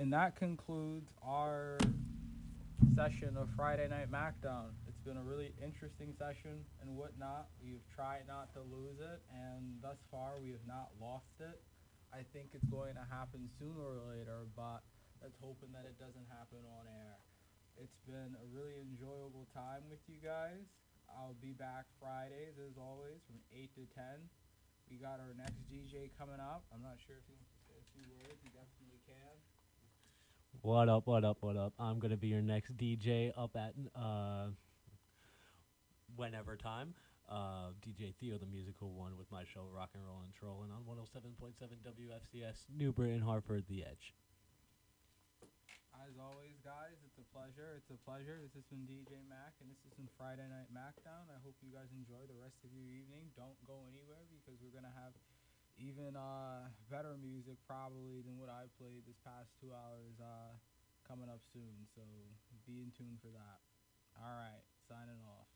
And that concludes our session of Friday Night Macdown. It's been a really interesting session and whatnot. We've tried not to lose it, and thus far we have not lost it. I think it's going to happen sooner or later, but let's hoping that it doesn't happen on air. It's been a really enjoyable time with you guys. I'll be back Fridays as always from 8 to 10. We got our next DJ coming up. I'm not sure if he wants to say a few words. He definitely can. What up, what up, what up? I'm going to be your next DJ up at whenever time. DJ Theo, the musical one, with my show Rock and Roll and Trollin' on 107.7 WFCS, New Britain, Hartford, The Edge. As always, guys, it's a pleasure. It's a pleasure. This has been DJ Mac, and this has been Friday Night Macdown. I hope you guys enjoy the rest of your evening. Don't go anywhere because we're going to have even better music probably than what I played this past 2 hours coming up soon. So be in tune for that. All right, signing off.